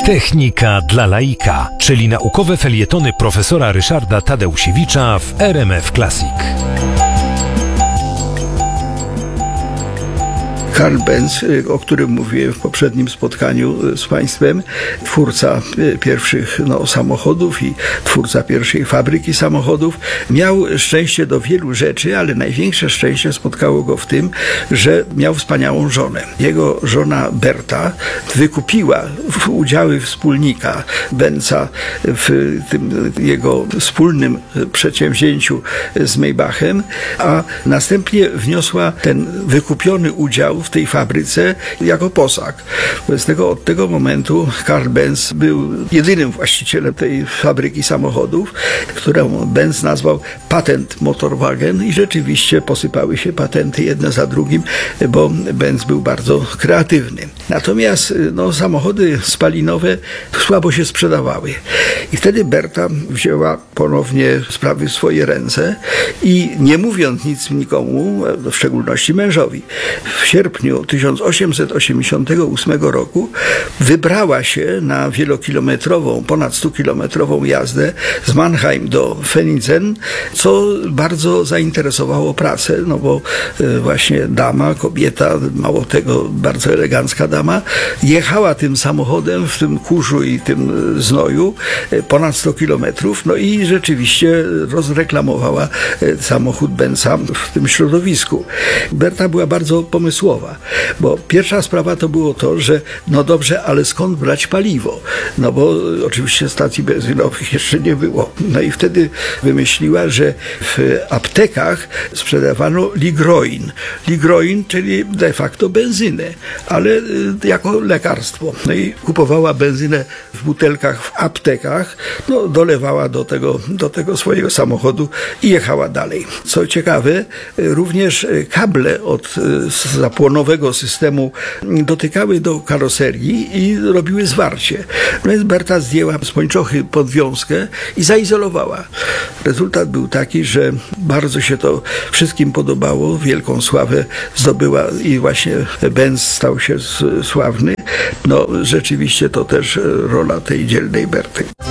Technika dla laika, czyli naukowe felietony profesora Ryszarda Tadeusiewicza w RMF Classic. Karl Benz, o którym mówiłem w poprzednim spotkaniu z Państwem, twórca pierwszych samochodów i twórca pierwszej fabryki samochodów, miał szczęście do wielu rzeczy, ale największe szczęście spotkało go w tym, że miał wspaniałą żonę. Jego żona Berta wykupiła udziały wspólnika Benza w tym jego wspólnym przedsięwzięciu z Maybachem, a następnie wniosła ten wykupiony udział w tej fabryce jako posag. Od tego momentu Karl Benz był jedynym właścicielem tej fabryki samochodów, którą Benz nazwał Patent Motorwagen, i rzeczywiście posypały się patenty jedne za drugim, bo Benz był bardzo kreatywny. Natomiast samochody spalinowe słabo się sprzedawały. I wtedy Berta wzięła ponownie sprawy w swoje ręce i nie mówiąc nic nikomu, w szczególności mężowi, w sierpniu 1888 roku wybrała się na wielokilometrową, ponad 100-kilometrową jazdę z Mannheim do Fenizen, co bardzo zainteresowało prasę, bo właśnie dama, kobieta, mało tego, bardzo elegancka dama, jechała tym samochodem w tym kurzu i tym znoju ponad 100 kilometrów, i rzeczywiście rozreklamowała samochód Benza w tym środowisku. Berta była bardzo pomysłowa, bo pierwsza sprawa to było to, że dobrze, ale skąd brać paliwo? Bo oczywiście stacji benzynowych jeszcze nie było. I wtedy wymyśliła, że w aptekach sprzedawano ligroin. Ligroin, czyli de facto benzynę, ale jako lekarstwo. I kupowała benzynę w butelkach w aptekach, dolewała do tego swojego samochodu i jechała dalej. Co ciekawe, również kable od zapłonowego systemu dotykały do karoserii i robiły zwarcie. Więc Berta zdjęła z pończochy podwiązkę i zaizolowała. Rezultat był taki, że bardzo się to wszystkim podobało, wielką sławę zdobyła i właśnie Benz stał się sławny. Rzeczywiście to też rola tej dzielnej Berty.